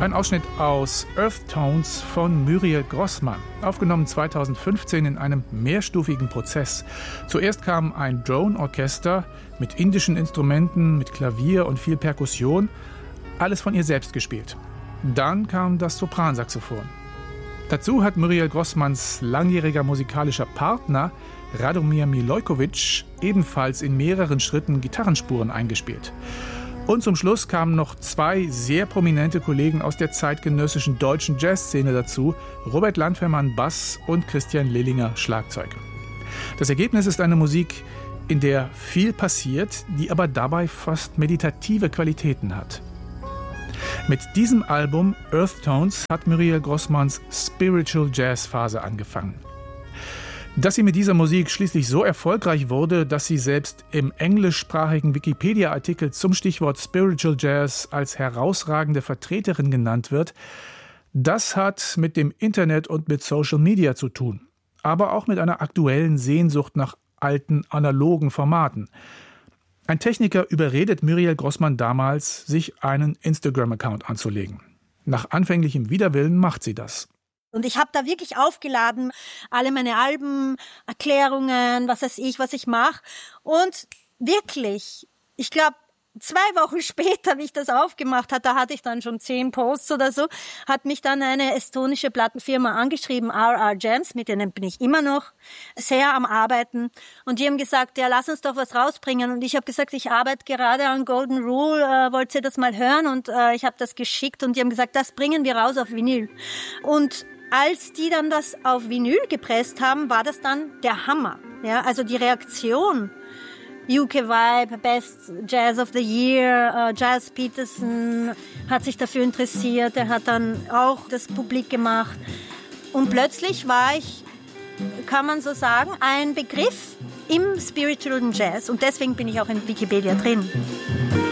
Ein Ausschnitt aus Earth Tones von Muriel Grossmann, aufgenommen 2015 in einem mehrstufigen Prozess. Zuerst kam ein Drone-Orchester mit indischen Instrumenten, mit Klavier und viel Perkussion, alles von ihr selbst gespielt. Dann kam das Sopransaxophon. Dazu hat Muriel Grossmanns langjähriger musikalischer Partner Radomir Milojkovic ebenfalls in mehreren Schritten Gitarrenspuren eingespielt. Und zum Schluss kamen noch zwei sehr prominente Kollegen aus der zeitgenössischen deutschen Jazzszene dazu, Robert Landwehrmann Bass und Christian Lillinger Schlagzeug. Das Ergebnis ist eine Musik, in der viel passiert, die aber dabei fast meditative Qualitäten hat. Mit diesem Album Earth Tones hat Muriel Grossmanns Spiritual Jazz Phase angefangen. Dass sie mit dieser Musik schließlich so erfolgreich wurde, dass sie selbst im englischsprachigen Wikipedia-Artikel zum Stichwort Spiritual Jazz als herausragende Vertreterin genannt wird, das hat mit dem Internet und mit Social Media zu tun, aber auch mit einer aktuellen Sehnsucht nach alten, analogen Formaten. Ein Techniker überredet Muriel Grossmann damals, sich einen Instagram-Account anzulegen. Nach anfänglichem Widerwillen macht sie das. Und ich habe da wirklich aufgeladen, alle meine Alben, Erklärungen, was weiß ich, was ich mache. Und wirklich, ich glaube, 2 Wochen später, wie ich das aufgemacht habe, da hatte ich dann schon 10 Posts oder so, hat mich dann eine estonische Plattenfirma angeschrieben, RR Gems, mit denen bin ich immer noch sehr am Arbeiten. Und die haben gesagt, ja, lass uns doch was rausbringen. Und ich habe gesagt, ich arbeite gerade an Golden Rule, wollt ihr das mal hören? Und ich habe das geschickt und die haben gesagt, das bringen wir raus auf Vinyl. Und als die dann das auf Vinyl gepresst haben, war das dann der Hammer. Ja, also die Reaktion. UK Vibe, Best Jazz of the Year, Giles Peterson hat sich dafür interessiert, er hat dann auch das publik gemacht. Und plötzlich war ich, kann man so sagen, ein Begriff im Spiritual Jazz. Und deswegen bin ich auch in Wikipedia drin.